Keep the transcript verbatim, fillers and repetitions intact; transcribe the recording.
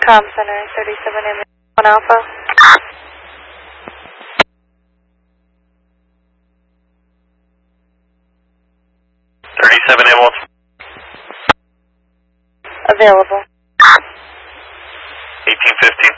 Com Center, thirty-seven M one Alpha. thirty-seven M one. Available. eighteen fifteen.